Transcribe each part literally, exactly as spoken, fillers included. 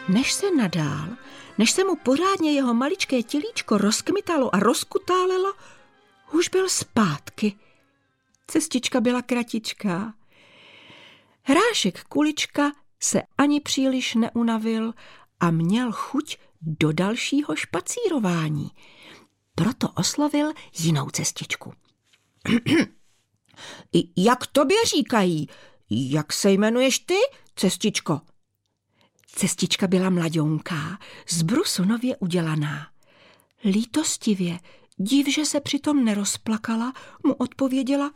Než se nadál, než se mu pořádně jeho maličké tělíčko rozkmitalo a rozkutálelo, už byl zpátky. Cestička byla kratičká. Hrášek Kulička se ani příliš neunavil a měl chuť do dalšího špacírování. Proto oslovil jinou cestičku. Jak tobě říkají? Jak se jmenuješ ty, cestičko? Cestička byla mlaďonká, z brusu nově udělaná. Lítostivě, div, že se přitom nerozplakala, mu odpověděla: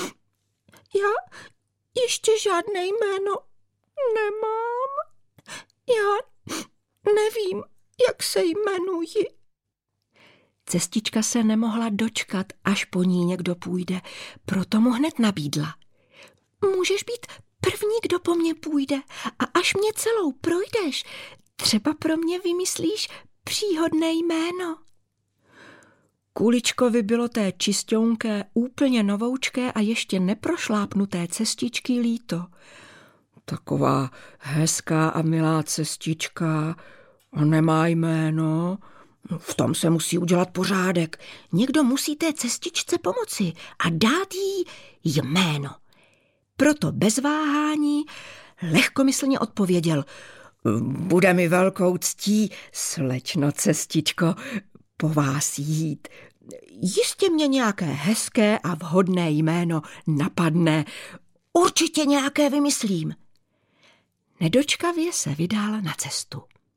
Já ještě žádné jméno nemám. Já nevím, jak se jmenuji. Cestička se nemohla dočkat, až po ní někdo půjde, proto mu hned nabídla: Můžeš být první, kdo po mně půjde, a až mě celou projdeš, třeba pro mě vymyslíš příhodné jméno. Kuličkovi bylo té čisťonké, úplně novoučké a ještě neprošlápnuté cestičky líto. Taková hezká a milá cestička a nemá jméno. V tom se musí udělat pořádek. Někdo musí té cestičce pomoci a dát jí jméno. Proto bez váhání lehkomyslně odpověděl: Bude mi velkou ctí, slečno cestičko, po vás jít. Jistě mě nějaké hezké a vhodné jméno napadne. Určitě nějaké vymyslím. Nedočkavě se vydal na cestu.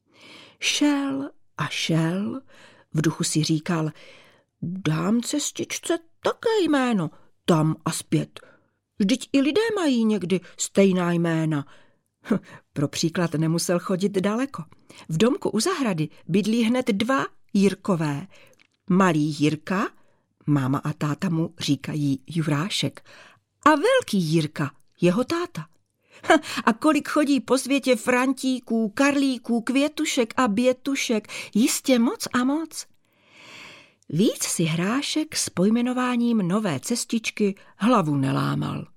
Šel a šel, v duchu si říkal: Dám cestičce také jméno, tam a zpět. Vždyť i lidé mají někdy stejná jména. Pro příklad nemusel chodit daleko. V domku u zahrady bydlí hned dva Jirkové. Malý Jirka, máma a táta mu říkají Jurášek, a velký Jirka, jeho táta. A kolik chodí po světě Frantíků, Karlíků, Květušek a Bětušek, jistě moc a moc. Víc si Hrášek s pojmenováním nové cestičky hlavu nelámal.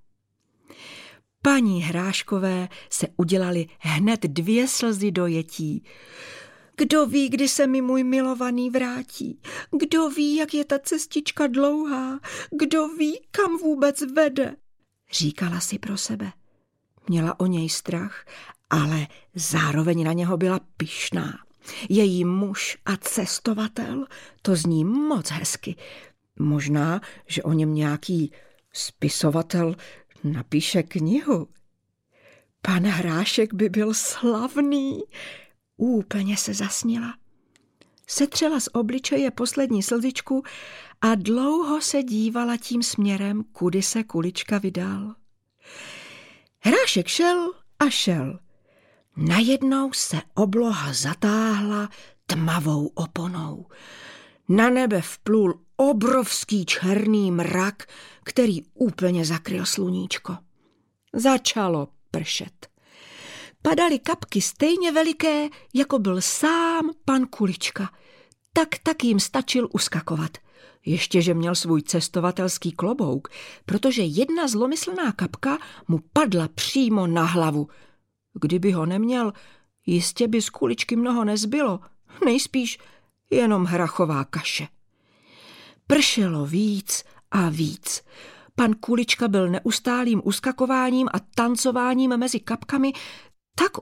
Paní Hráškové se udělali hned dvě slzy dojetí. Kdo ví, kdy se mi můj milovaný vrátí? Kdo ví, jak je ta cestička dlouhá? Kdo ví, kam vůbec vede? Říkala si pro sebe. Měla o něj strach, ale zároveň na něho byla pyšná. Její muž a cestovatel, to zní moc hezky. Možná, že o něm nějaký spisovatel napíše knihu. Pan Hrášek by byl slavný. Úplně se zasnila. Setřela z obličeje poslední slzičku a dlouho se dívala tím směrem, kudy se Kulička vydal. Hrášek šel a šel. Najednou se obloha zatáhla tmavou oponou. Na nebe vplul obrovský černý mrak, který úplně zakryl sluníčko. Začalo pršet. Padaly kapky stejně veliké, jako byl sám pan Kulička. Tak tak jim stačil uskakovat. Ještě, že měl svůj cestovatelský klobouk, protože jedna zlomyslná kapka mu padla přímo na hlavu. Kdyby ho neměl, jistě by z Kuličky mnoho nezbylo, nejspíš jenom hrachová kaše. Pršelo víc a víc. Pan Kulička byl neustálým uskakováním a tancováním mezi kapkami tak